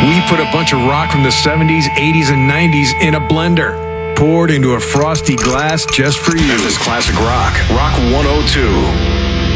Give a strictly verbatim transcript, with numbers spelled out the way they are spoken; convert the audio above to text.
We put a bunch of rock from the seventies, eighties, and nineties in a blender, poured into a frosty glass just for you. Memphis Classic Rock, Rock one oh two.